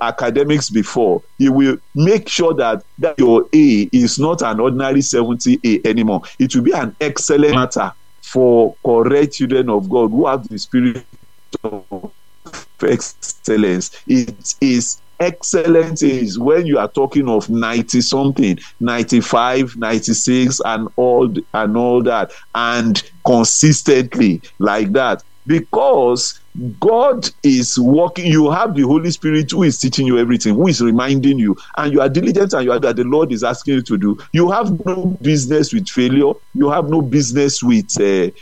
academics before, he will make sure that your A is not an ordinary 70A anymore. It will be an excellent matter for correct children of God who have the spirit of excellence. It is excellent is when you are talking of 90 something, 95, 96 and all that, and consistently like that, because God is working. You have the Holy Spirit who is teaching you everything, who is reminding you, and you are diligent, and you are that the Lord is asking you to do. You have no business with failure. You have no business with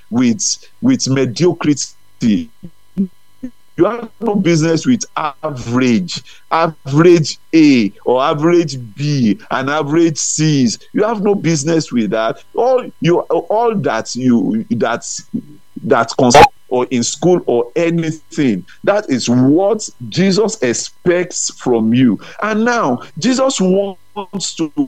mediocrity. You have no business with average A or average B and average C's. You have no business with that. All that concern or in school or anything, that is what Jesus expects from you. And now Jesus wants to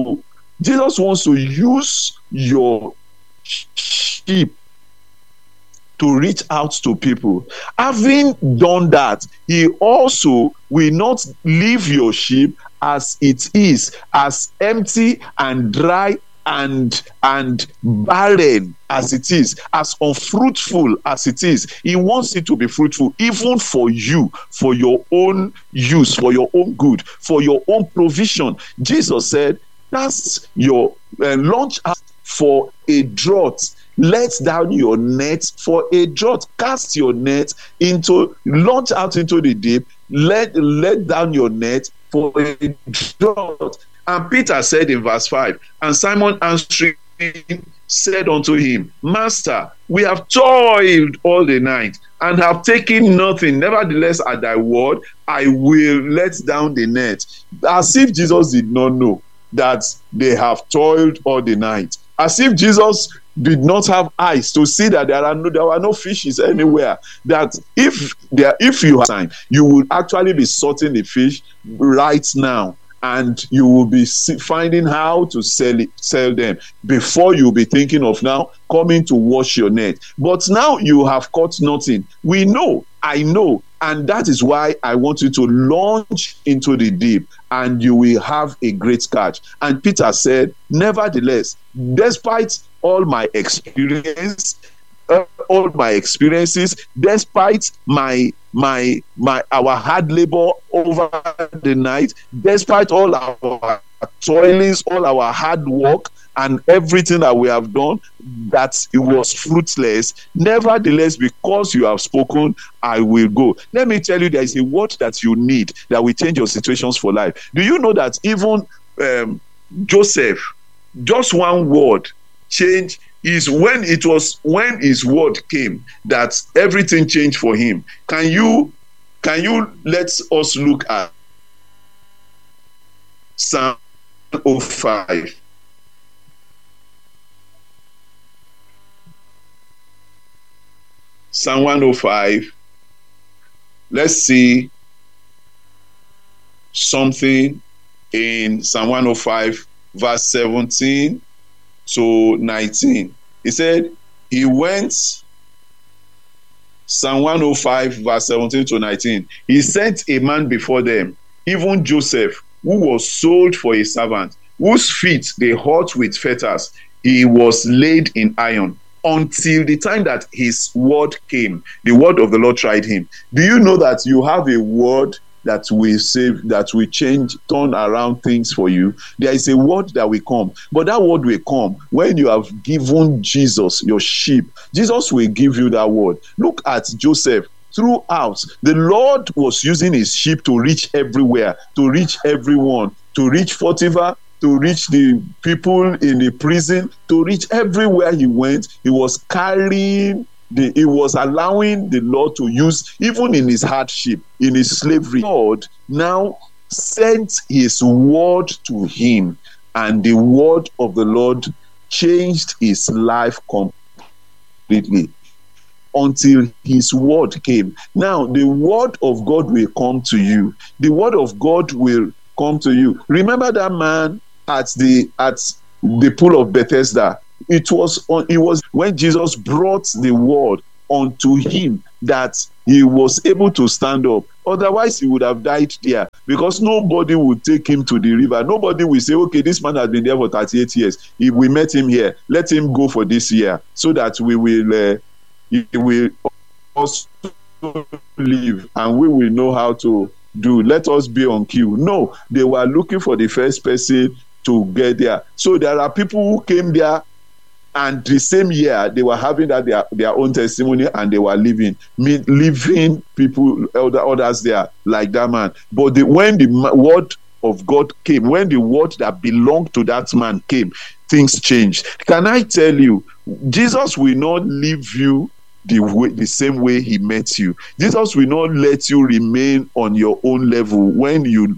use your sheep to reach out to people. Having done that, he also will not leave your sheep as it is, as empty and dry and barren as it is, as unfruitful as it is. He wants it to be fruitful, even for you, for your own use, for your own good, for your own provision. Jesus said, cast your launch out for a drought. Let down your net for a drought. Cast your net launch out into the deep. Let down your net for a drought. And Peter said in verse 5, and Simon answering said unto him, Master, we have toiled all the night and have taken nothing. Nevertheless, at thy word, I will let down the net. As if Jesus did not know that they have toiled all the night. As if Jesus did not have eyes to see that there were no fishes anywhere. That if you have time, you would actually be sorting the fish right now, and you will be finding how to sell them before you'll be thinking of now coming to wash your net. But now you have caught nothing. I know, and that is why I want you to launch into the deep, and you will have a great catch. And Peter said, nevertheless, despite all my experiences, despite our hard labor over the night, despite all our toilings, all our hard work, and everything that we have done, that it was fruitless. Nevertheless, because you have spoken, I will go. Let me tell you, there is a word that you need that will change your situations for life. Do you know that even Joseph, just one word change is when his word came that everything changed for him. Can you let us look at Psalm 105? Psalm 105. Let's see something in Psalm 105, verse 17 to 19. He said, he went, Psalm 105, verse 17 to 19. He sent a man before them, even Joseph, who was sold for a servant, whose feet they hurt with fetters. He was laid in iron until the time that his word came. The word of the Lord tried him. Do you know that you have a word that will save, that will change, turn around things for you? There is a word that will come, but that word will come when you have given Jesus your sheep. Jesus will give you that word. Look at Joseph. Throughout, the Lord was using his sheep to reach everywhere, to reach everyone, to reach Potiphar, to reach the people in the prison, to reach everywhere he went. He was carrying he was allowing the Lord to use, even in his hardship, in his slavery. God now sent his word to him, and the word of the Lord changed his life completely until his word came. Now, the word of God will come to you. The word of God will come to you. Remember that man at the pool of Bethesda? It was when Jesus brought the word unto him that he was able to stand up. Otherwise, he would have died there, because nobody would take him to the river. Nobody will say, okay, this man has been there for 38 years. If we met him here, let him go for this year, so that we will he will also live, and we will know how to do. Let us be on cue. No, they were looking for the first person to get there. So there are people who came there, and the same year they were having that their own testimony, and they were leaving people, others there, like that man. But when the word of God came, when the word that belonged to that man came, things changed. Can I tell you, Jesus will not leave you the same way he met you. Jesus will not let you remain on your own level when you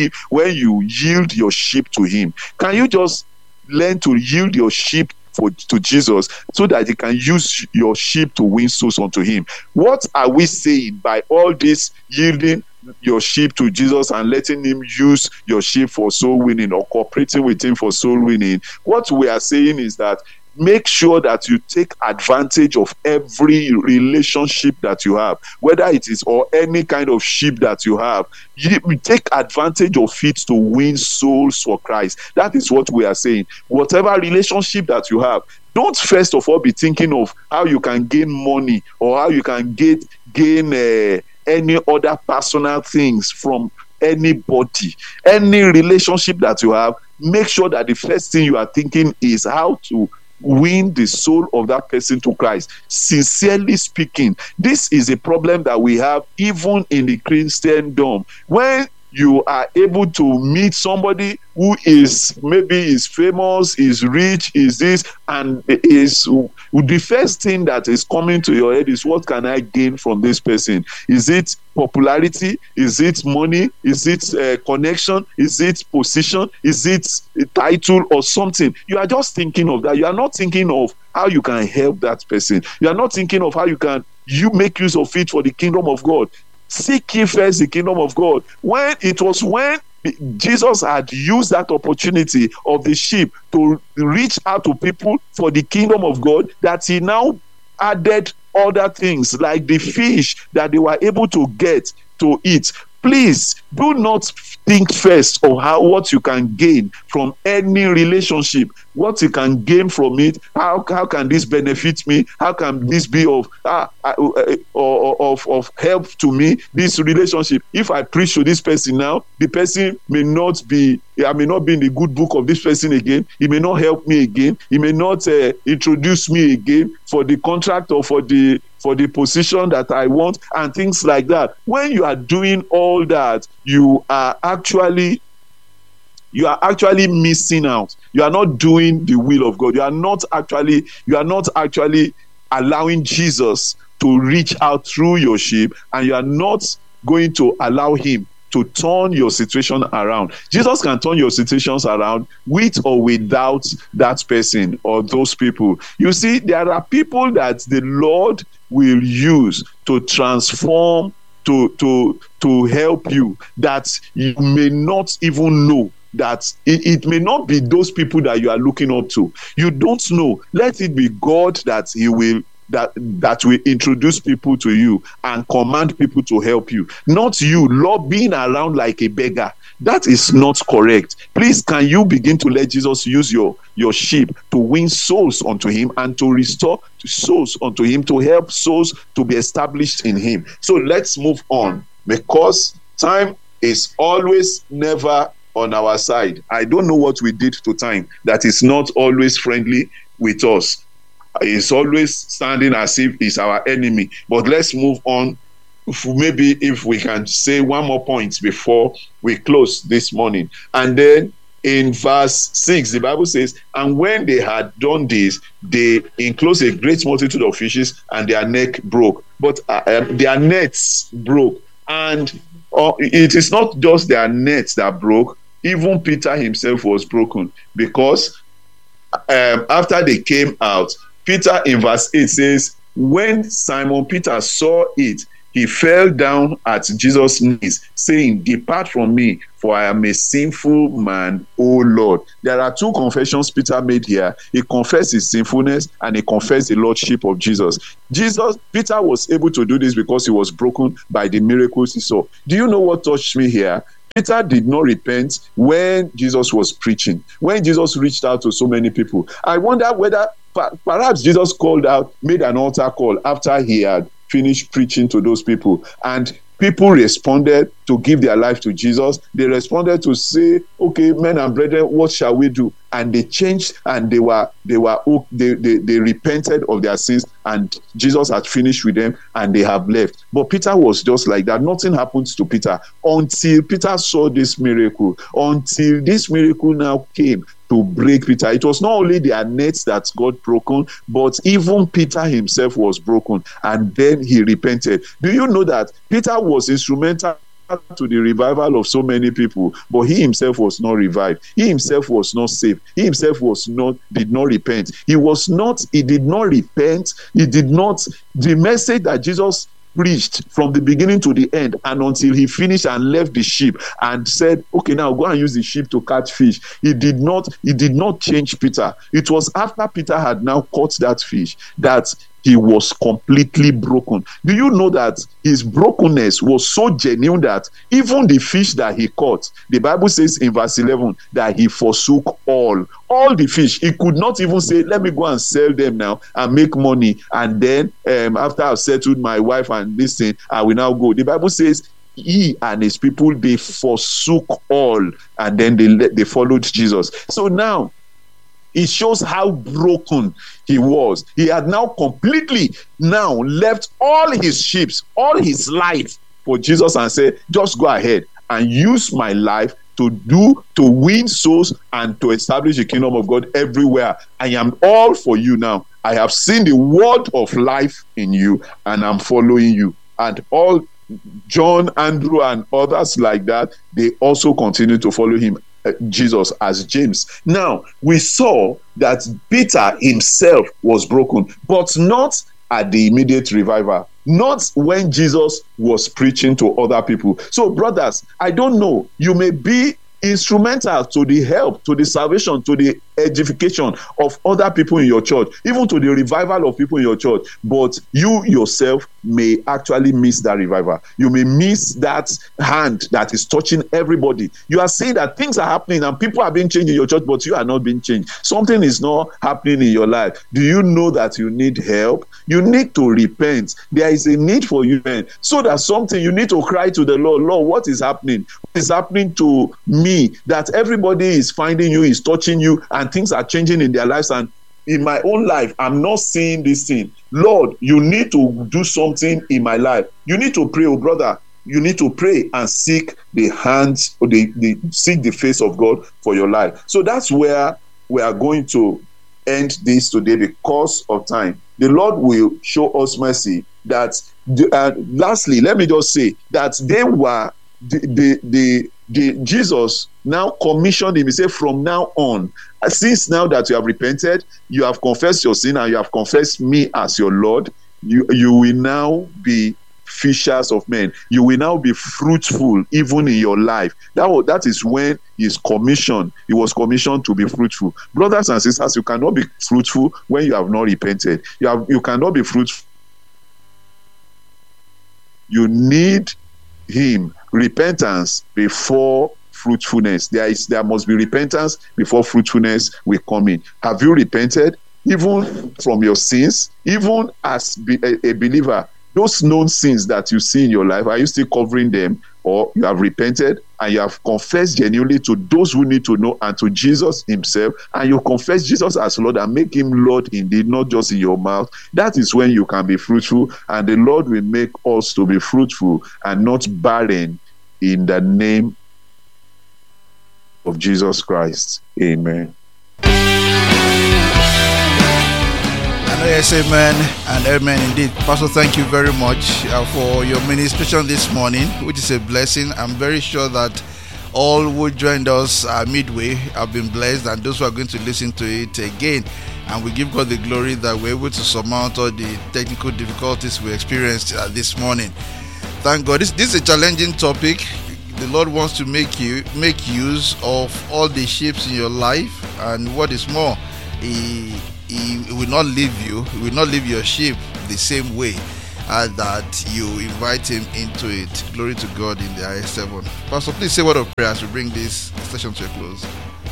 yield your sheep to him. Can you just learn to yield your sheep to Jesus, so that he can use your sheep to win souls unto him? What are we saying by all this yielding your sheep to Jesus and letting him use your sheep for soul winning, or cooperating with him for soul winning? What we are saying is that make sure that you take advantage of every relationship that you have, whether it is or any kind of sheep that you have. You take advantage of it to win souls for Christ. That is what we are saying. Whatever relationship that you have, don't first of all be thinking of how you can gain money, or how you can gain any other personal things from anybody. Any relationship that you have, make sure that the first thing you are thinking is how to win the soul of that person to Christ. Sincerely speaking, this is a problem that we have even in the Christendom. When you are able to meet somebody who is famous, is rich, is this, and is the first thing that is coming to your head is, what can I gain from this person? Is it popularity? Is it money? Is it connection? Is it position? Is it a title or something? You are just thinking of that. You are not thinking of how you can help that person. You are not thinking of how you make use of it for the kingdom of God. Seek ye first the kingdom of God. When Jesus had used that opportunity of the sheep to reach out to people for the kingdom of God, that he now added other things like the fish that they were able to get to eat. Please do not think first of what you can gain from any relationship, what you can gain from it. How can this benefit me? How can this be of help to me? This relationship. If I preach to this person now, the person may not be. I may not be in the good book of this person again. He may not help me again. He may not introduce me again for the contract or for the position that I want, and things like that. When you are doing all that, you are actually missing out. You are not doing the will of God. You are not actually allowing Jesus to reach out through your sheep, and you are not going to allow him to turn your situation around. Jesus can turn your situations around with or without that person or those people. You see, there are people that the Lord will use to transform, to help you, that you may not even know. That it may not be those people that you are looking up to. You don't know. Let it be God that will introduce people to you and command people to help you, not you being around like a beggar. That is not correct. Please, can you begin to let Jesus use your sheep to win souls unto him, and to restore souls unto him, to help souls to be established in him? So let's move on, because time is always never on our side. I don't know what we did to time that is not always friendly with us. It's always standing as if it's our enemy. But let's move on. Maybe if we can say one more point before we close this morning. And then in verse 6, the Bible says, and when they had done this, they enclosed a great multitude of fishes, and their neck broke. But their nets broke. And it is not just their nets that broke. Even Peter himself was broken, because after they came out, Peter in verse 8 says, when Simon Peter saw it, he fell down at Jesus' knees, saying, "Depart from me, for I am a sinful man, O Lord." There are two confessions Peter made here. He confessed his sinfulness and he confessed the lordship of Jesus. Peter was able to do this because he was broken by the miracles he saw. Do you know what touched me here? Peter did not repent when Jesus was preaching, when Jesus reached out to so many people. I wonder whether perhaps Jesus made an altar call after he had finished preaching to those people, and people responded to give their life to Jesus. They responded to say, "Okay, men and brethren, what shall we do?" And they changed, and they repented of their sins, and Jesus had finished with them, and they have left. But Peter was just like that. Nothing happens to Peter until Peter saw this miracle, until this miracle now came to break Peter. It was not only their nets that got broken, but even Peter himself was broken, and then he repented. Do you know that Peter was instrumental to the revival of so many people, but he himself was not revived. He himself was not saved. He himself did not repent. He did not repent. The message that Jesus preached from the beginning to the end, and until he finished and left the ship and said, "Okay, now go and use the ship to catch fish." He did not change Peter. It was after Peter had now caught that fish that he was completely broken. Do you know that his brokenness was so genuine that even the fish that he caught, the Bible says in verse 11 that he forsook all the fish. He could not even say, "Let me go and sell them now and make money, and then after I've settled my wife and this thing, I will now go." The Bible says he and his people, they forsook all, and then they followed Jesus. So now it shows how broken he was. He had now completely left all his sheep, all his life for Jesus, and said, "Just go ahead and use my life to win souls and to establish the kingdom of God everywhere. I am all for you now. I have seen the word of life in you, and I'm following you." And all John, Andrew, and others like that, they also continue to follow him. Jesus as James. Now, we saw that Peter himself was broken, but not at the immediate revival, not when Jesus was preaching to other people. So, brothers, I don't know, you may be instrumental to the help, to the salvation, to the edification of other people in your church, even to the revival of people in your church, but you yourself may actually miss that revival. You may miss that hand that is touching everybody. You are saying that things are happening and people are being changed in your church, but you are not being changed. Something is not happening in your life. Do you know that you need help? You need to repent. There is a need for you, so that something you need to cry to the Lord. "Lord, what is happening? What is happening to me that everybody is finding you, is touching you, and things are changing in their lives, and in my own life I'm not seeing this thing? Lord, you need to do something in my life." You need to pray, oh brother. You need to pray and seek the hands, or seek the face of God for your life. So that's where we are going to end this today because of time. The Lord will show us mercy. That lastly, let me just say that they were Jesus now commissioned him. He said, "From now on, since now that you have repented, you have confessed your sin, and you have confessed me as your Lord, you will now be fishers of men. You will now be fruitful even in your life." That is when he was commissioned to be fruitful. Brothers and sisters, you cannot be fruitful when you have not repented. You cannot be fruitful. You need him. Repentance before fruitfulness. There must be repentance before fruitfulness will come in. Have you repented even from your sins? Even as a believer, those known sins that you see in your life, are you still covering them? Or you have repented and you have confessed genuinely to those who need to know and to Jesus himself, and you confess Jesus as Lord and make him Lord indeed, not just in your mouth. That is when you can be fruitful, and the Lord will make us to be fruitful and not barren, in the name of Jesus Christ. Amen. Yes, amen and amen indeed. Pastor, thank you very much for your ministration this morning, which is a blessing. I'm very sure that all who joined us midway have been blessed, and those who are going to listen to it again. And we give God the glory that we're able to surmount all the technical difficulties we experienced this morning. Thank God. This is a challenging topic. The Lord wants to make use of all the shapes in your life, and what is more, He will not leave you. He will not leave your sheep the same way that you invite Him into it. Glory to God in the highest heaven. Pastor, please say a word of prayer as we bring this session to a close.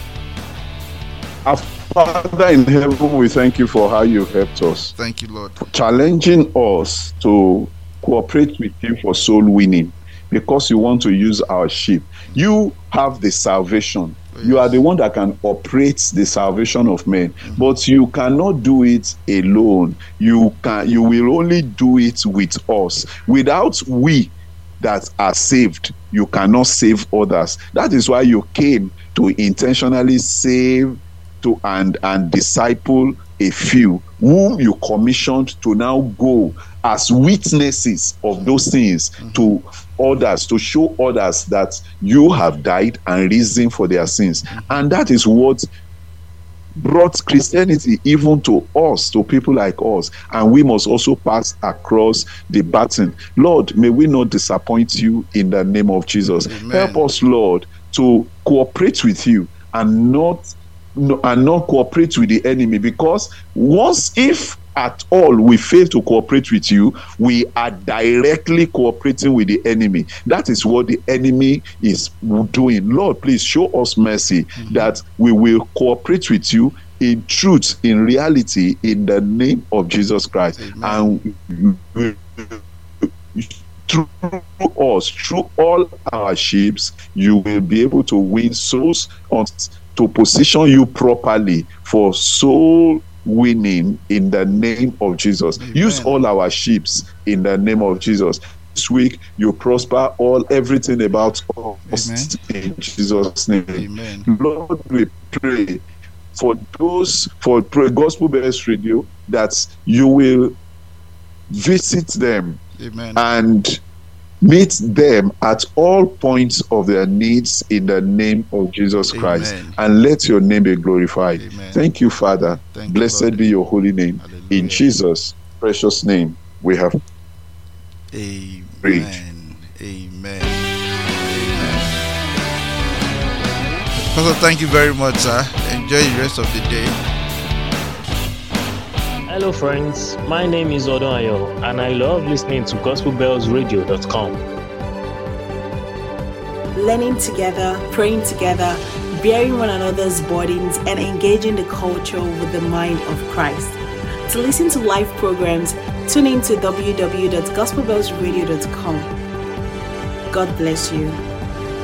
Our Father in heaven, we thank you for how you helped us. Thank you, Lord. Challenging us to cooperate with you for soul winning, because you want to use our sheep. You have the salvation. Yes. You are the one that can operate the salvation of men, but you cannot do it alone. You will only do it with us. Without we that are saved, you cannot save others. That is why you came to intentionally save and disciple a few whom you commissioned to now go as witnesses of those things to others, to show others that you have died and risen for their sins. And that is what brought Christianity even to us, to people like us. And we must also pass across the baton. Lord, may we not disappoint you in the name of Jesus. Amen. Help us, Lord, to cooperate with you and not cooperate with the enemy, because once, if at all, we fail to cooperate with you, we are directly cooperating with the enemy. That is what the enemy is doing. Lord, please show us mercy that we will cooperate with you in truth, in reality, in the name of Jesus Christ. Amen. And through us, through all our sheep, you will be able to win souls to position you properly for soul winning in the name of Jesus. Amen. Use all our sheep in the name of Jesus. This week you prosper everything about us. Amen. In Jesus' name. Amen. Lord, we pray for those for Gospel Bells Radio that you will visit them. Amen. And meet them at all points of their needs in the name of Jesus Christ. Amen. And let your name be glorified. Amen. Thank you, Father. Blessed be your holy name. Hallelujah. In Jesus' precious name we have prayed. Amen. Pastor, thank you very much, sir. Enjoy the rest of the day. Hello friends, my name is Odonayo and I love listening to GospelBellsRadio.com. Learning together, praying together, bearing one another's burdens, and engaging the culture with the mind of Christ. To listen to live programs, tune in to www.gospelbellsradio.com. God bless you.